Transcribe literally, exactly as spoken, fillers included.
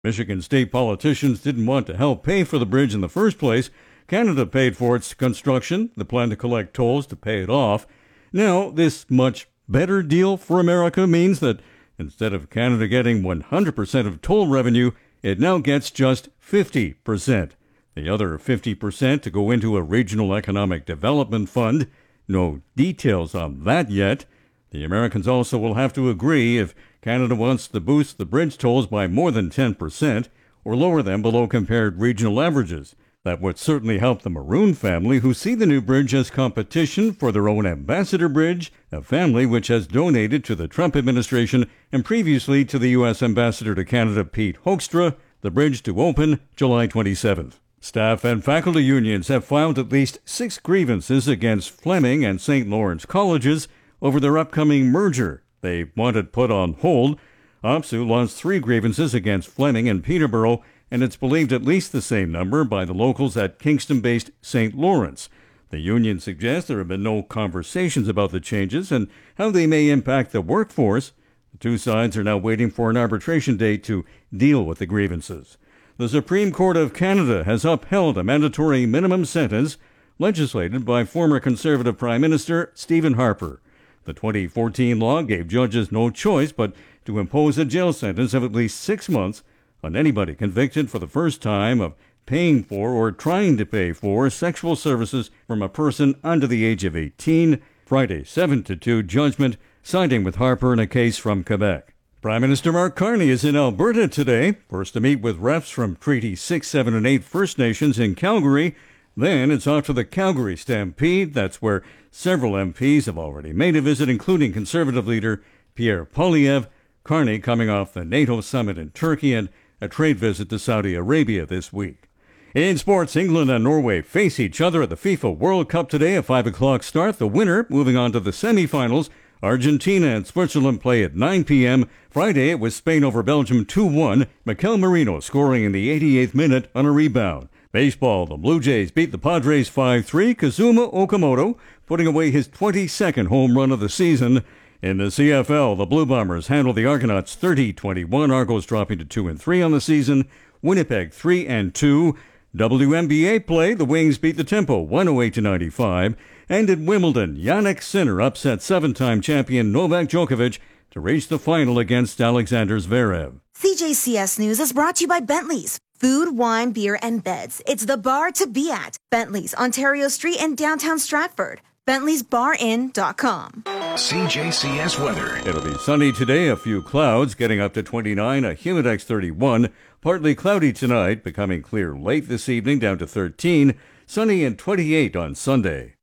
Michigan state politicians didn't want to help pay for the bridge in the first place. Canada paid for its construction, the plan to collect tolls to pay it off. Now, this much better deal for America means that instead of Canada getting one hundred percent of toll revenue, it now gets just fifty percent. The other fifty percent to go into a regional economic development fund. No details on that yet. The Americans also will have to agree if Canada wants to boost the bridge tolls by more than ten percent or lower them below compared regional averages. That would certainly help the Maroon family, who see the new bridge as competition for their own Ambassador Bridge, a family which has donated to the Trump administration and previously to the U S Ambassador to Canada, Pete Hoekstra, the bridge to open July twenty-seventh. Staff and faculty unions have filed at least six grievances against Fleming and Saint Lawrence colleges over their upcoming merger. They want it put on hold. OPSEU launched three grievances against Fleming and Peterborough, and it's believed at least the same number by the locals at Kingston-based Saint Lawrence. The union suggests there have been no conversations about the changes and how they may impact the workforce. The two sides are now waiting for an arbitration date to deal with the grievances. The Supreme Court of Canada has upheld a mandatory minimum sentence legislated by former Conservative Prime Minister Stephen Harper. The twenty fourteen law gave judges no choice but to impose a jail sentence of at least six months on anybody convicted for the first time of paying for or trying to pay for sexual services from a person under the age of eighteen. Friday, seven to two judgment siding with Harper in a case from Quebec. Prime Minister Mark Carney is in Alberta today, first to meet with reps from Treaty six, seven, and eight First Nations in Calgary. Then it's off to the Calgary Stampede. That's where several M Ps have already made a visit, including Conservative leader Pierre Poilievre. Carney coming off the NATO summit in Turkey and a trade visit to Saudi Arabia this week. In sports, England and Norway face each other at the FIFA World Cup today, a five o'clock start. The winner moving on to the semifinals. Argentina and Switzerland play at nine p.m. Friday, it was Spain over Belgium two one. Mikel Merino scoring in the eighty-eighth minute on a rebound. Baseball, the Blue Jays beat the Padres five three. Kazuma Okamoto putting away his twenty-second home run of the season. In the C F L, the Blue Bombers handled the Argonauts thirty twenty-one. Argos dropping to two and three on the season. Winnipeg three and two. W N B A play, the Wings beat the Tempo one oh eight to ninety-five. And at Wimbledon, Jannik Sinner upset seven-time champion Novak Djokovic to reach the final against Alexander Zverev. C J C S News is brought to you by Bentley's. Food, wine, beer, and beds. It's the bar to be at. Bentley's, Ontario Street in downtown Stratford. Bentley's Bar Inn dot com. C J C S weather. It'll be sunny today, a few clouds, getting up to twenty-nine, a humidex thirty-one. Partly cloudy tonight, becoming clear late this evening, down to thirteen. Sunny and twenty-eight on Sunday.